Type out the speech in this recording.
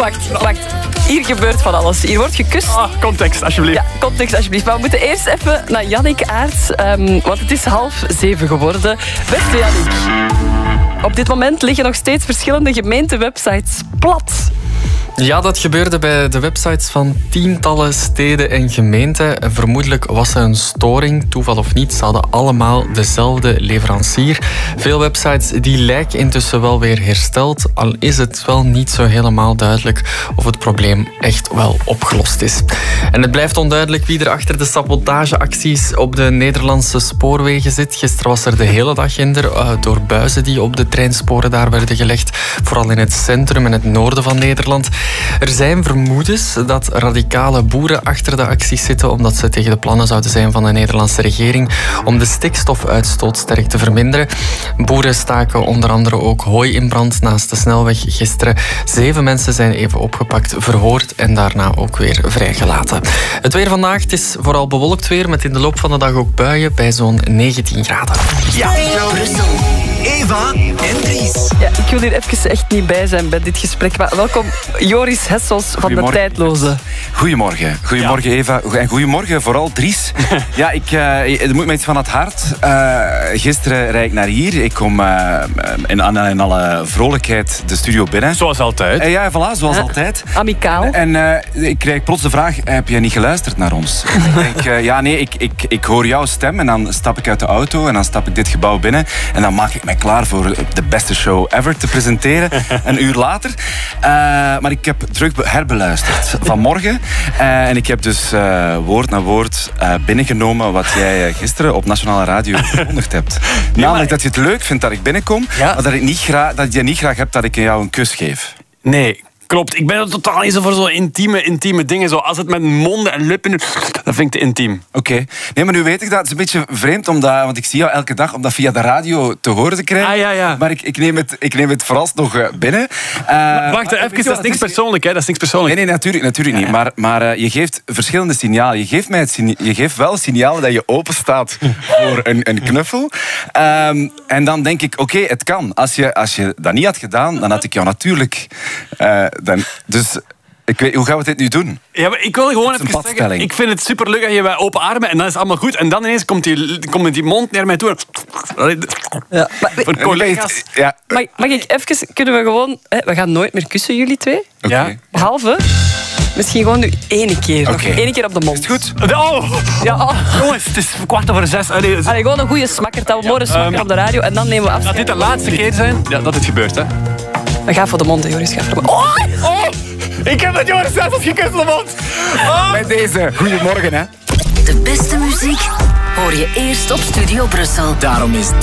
Wacht. Hier gebeurt van alles. Hier wordt gekust. Context, alsjeblieft. Ja, context alsjeblieft. Maar we moeten eerst even naar Jannik Aerts, want het is 6:30 geworden. Beste Jannik, op dit moment liggen nog steeds verschillende gemeentewebsites plat. Ja, dat gebeurde bij de websites van tientallen steden en gemeenten. Vermoedelijk was er een storing, toeval of niet. Ze hadden allemaal dezelfde leverancier. Veel websites die lijken intussen wel weer hersteld, al is het wel niet zo helemaal duidelijk of het probleem echt wel opgelost is. En het blijft onduidelijk wie er achter de sabotageacties op de Nederlandse spoorwegen zit. Gisteren was er de hele dag hinder door buizen die op de treinsporen daar werden gelegd. Vooral in het centrum en het noorden van Nederland. Er zijn vermoedens dat radicale boeren achter de acties zitten omdat ze tegen de plannen zouden zijn van de Nederlandse regering om de stikstofuitstoot sterk te verminderen. Boeren staken onder andere ook hooi in brand naast de snelweg gisteren. 7 mensen zijn even opgepakt, verhoord en daarna ook weer vrijgelaten. Het weer vandaag, het is vooral bewolkt weer met in de loop van de dag ook buien bij zo'n 19 graden. Ja, Brussel. Eva en Dries. Ja, ik wil hier even echt niet bij zijn bij dit gesprek. Maar welkom Joris Hessels van de Tijdloze. Goedemorgen. Goedemorgen Eva. En goedemorgen vooral Dries. Ja, er moet me iets van het hart. Gisteren rijd ik naar hier. Ik kom in alle vrolijkheid de studio binnen. Zoals altijd. Ja, voilà, zoals altijd. Amicaal. En ik krijg plots de vraag, heb je niet geluisterd naar ons? Ik denk, ik hoor jouw stem en dan stap ik uit de auto en dan stap ik dit gebouw binnen en dan maak ik mij klaar voor de beste show ever te presenteren. Een uur later. Maar ik heb terug herbeluisterd vanmorgen. En ik heb dus woord na woord binnengenomen wat jij gisteren op Nationale Radio verkondigd hebt. Namelijk dat je het leuk vindt dat ik binnenkom, maar dat je niet graag hebt dat ik jou een kus geef. Nee, klopt. Ik ben er totaal niet zo voor zo intieme dingen. Zo, als het met monden en lippen doet, dat vind ik te intiem. Oké. Nee, maar nu weet ik dat. Het is een beetje vreemd, want ik zie jou elke dag om dat via de radio te horen te krijgen. Ja. Maar ik neem het vooralsnog binnen. Wacht even, dat is niks persoonlijk, hè? Dat is niks persoonlijk. Nee, natuurlijk niet. Maar je geeft verschillende signalen. Je geeft wel signalen dat je open staat voor een knuffel. En dan denk ik, oké, het kan. Als je dat niet had gedaan, dan had ik jou natuurlijk... Dus ik weet, hoe gaan we dit nu doen? Ja, maar ik wil gewoon even zeggen, ik vind het superleuk dat je bij open armen en dan is het allemaal goed. En dan ineens komt die mond naar mij toe. Ja, voor collega's. Ja. Mag ik even, kunnen we gewoon... We gaan nooit meer kussen, jullie twee. Okay. Behalve... Misschien gewoon nu één keer. Okay. Eén keer op de mond. Is het goed? Jongens, het is 5:15. Allee, gewoon een goede smakker. Dat we morgen smakken op de radio en dan nemen we afscheid. Dat dit de laatste keer zijn dat het gebeurt, hè? We gaan voor de mond, Joris. Ga voor de mond. Oh! Ik heb het Joris zelfs gekust op de mond. Met deze. Goedemorgen, hè. De beste muziek hoor je eerst op Studio Brussel. Daarom is